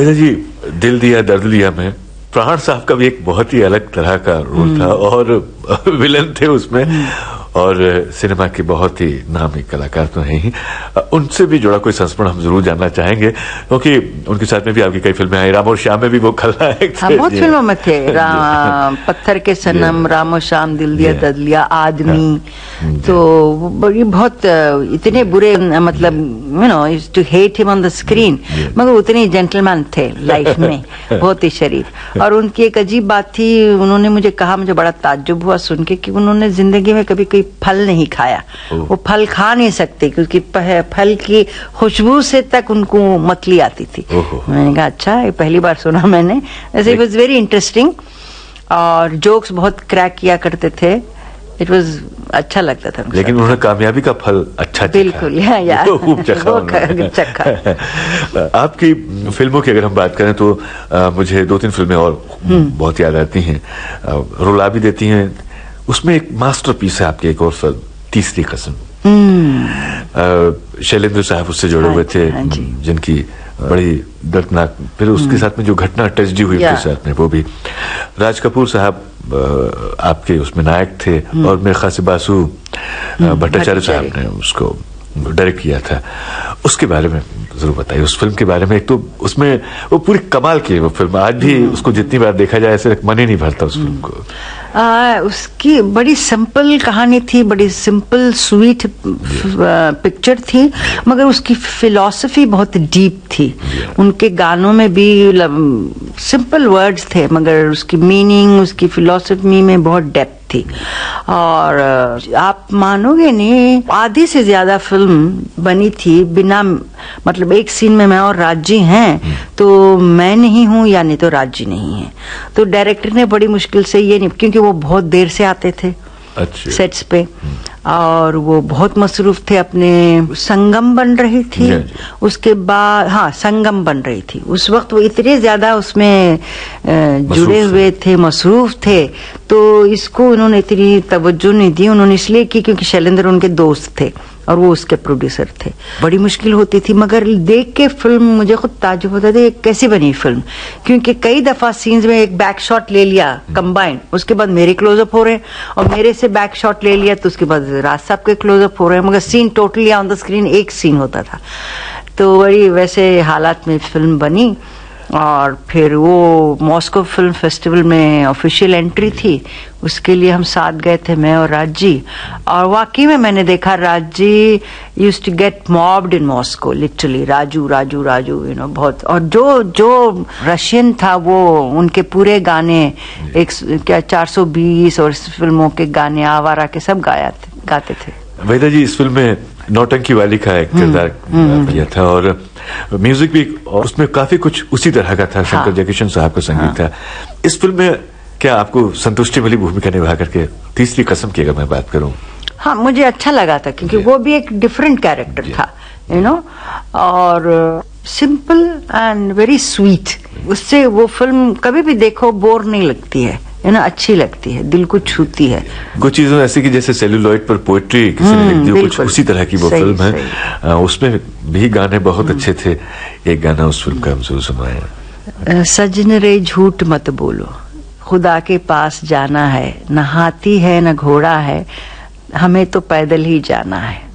वैदा जी, दिल दिया दर्द लिया में प्राण साहब का भी एक बहुत ही अलग तरह का रोल था और विलन थे उसमें, और सिनेमा के बहुत ही नामी कलाकार तो हैं ही। उनसे भी जुड़ा कोई संस्मरण हम जरूर जानना चाहेंगे, क्योंकि उनके साथ में भी आपकी कई फिल्में आई। राम और श्याम में भी वो खलनायक थे। बहुत फिल्मों में थे। पत्थर के सनम, राम और श्याम, दिल दिया दर्द लिया, आदमी। तो बड़ी बहुत इतने बुरे, मतलब you know, used to hate him on the screen, मगर उतने जेंटलमैन थे लाइफ में, बहुत ही शरीफ। और उनकी एक अजीब बात थी, उन्होंने मुझे कहा, मुझे बड़ा ताज्जुब हुआ सुन के, कि उन्होंने जिंदगी में कभी कोई फल नहीं खाया। वो फल खा नहीं सकते क्योंकि फल की खुशबू से तक उनको मतली आती थी। मैंने कहा अच्छा, ये पहली बार सुना मैंने। वैसे इट वाज वेरी इंटरेस्टिंग, और जोक्स बहुत क्रैक किया करते थे। इट वाज अच्छा लगता था। लेकिन उन्होंने कामयाबी का फल अच्छा चखा। बिल्कुल, खूब चखा। आपकी फिल्मों की अगर हम बात करें तो मुझे 2-3 फिल्में और बहुत याद आती हैं, रुला भी देती हैं। उसमें एक मास्टरपीस है आपकी एक और फिल्म, तीसरी कसम। शैलेंद्र साहब उससे जुड़े हुए थे, जिनकी बड़ी दर्दनाक, फिर उसके साथ में जो घटना ट्रेजेडी हुई उसके साथ में, वो भी। राज कपूर साहब आपके उसमें नायक थे, और मेरे ख्याल से बासु भट्टाचार्य साहब ने उसको डायरेक्ट किया था। उसके बारे में जरूर बताइए, उस फिल्म के बारे में। एक तो उसमें वो पूरी कमाल की वो फिल्म, आज भी उसको जितनी बार देखा जाए ऐसे मन ही नहीं भरता उस फिल्म को। उसकी बड़ी सिंपल कहानी थी, बड़ी सिंपल स्वीट पिक्चर थी, मगर उसकी फिलॉसफी बहुत डीप थी। उनके गानों में भी सिंपल वर्ड्स थे, मगर उसकी मीनिंग, उसकी फिलॉसफी में बहुत डेप्थ थी। और आप मानोगे नहीं, आधी से ज्यादा फिल्म बनी थी बिना, मतलब एक सीन में मैं और राजी हैं, तो मैं नहीं हूं या नहीं तो राजी नहीं है। तो डायरेक्टर ने बड़ी मुश्किल से ये नहीं, क्योंकि वो बहुत देर से आते थे सेट्स पे, और वो बहुत मसरूफ थे अपने। संगम बन रही थी, उसके बाद संगम बन रही थी। उस वक्त वो इतने ज्यादा उसमें जुड़े हुए थे, मसरूफ थे, तो इसको उन्होंने इतनी तवज्जो नहीं दी। उन्होंने इसलिए की क्योंकि शैलेंद्र उनके दोस्त थे और वो उसके प्रोड्यूसर थे। बड़ी मुश्किल होती थी, मगर देख के फिल्म मुझे खुद ताज्जुब होता था कैसी बनी फिल्म, क्योंकि कई दफा सीन्स में एक बैक शॉट ले लिया कंबाइन, उसके बाद मेरे क्लोजअप हो रहे हैं, और मेरे से बैक शॉट ले लिया तो उसके बाद राज साहब के क्लोजअप हो रहे हैं, मगर scene totally on the screen एक सीन होता था। तो बड़ी वैसे हालात में फिल्म बनी। और फिर वो मॉस्को फिल्म फेस्टिवल में ऑफिशियल एंट्री थी, उसके लिए हम साथ गए थे, मैं और राज जी। और वाकई में मैंने देखा Raj ji used to get mopped in Moscow, literally Raju Raju Raju, you know, बहुत। और जो रशियन था वो उनके पूरे गाने, एक क्या 420 और फिल्मों के गाने, आवारा के सब गाते थे। वैदा जी, इस फिल्म में नौटंकी वाली का एक किरदार किया था, और म्यूजिक भी, और उसमें काफी कुछ उसी तरह का था। शंकर जयकिशन साहब का संगीत था। इस फिल्म में क्या आपको संतुष्टि मिली भूमिका निभा करके, तीसरी कसम की अगर मैं बात करूं? हाँ, मुझे अच्छा लगा था, क्योंकि वो भी एक डिफरेंट कैरेक्टर था, यू नो, और सिंपल एंड वेरी स्वीट। उससे वो फिल्म कभी भी देखो बोर नहीं लगती है, ना, अच्छी लगती है, दिल को छूती है। कुछ चीजों ऐसी कि जैसे सेल्यूलॉइड पर पोएट्री किसी ने लिख दी, कुछ उसी तरह की वो फिल्म है। उसमें भी गाने बहुत अच्छे थे। एक गाना उस फिल्म का हम जरूर सुनाए। सजन रे झूठ मत बोलो, खुदा के पास जाना है, न हाथी है न घोड़ा है, हमें तो पैदल ही जाना है।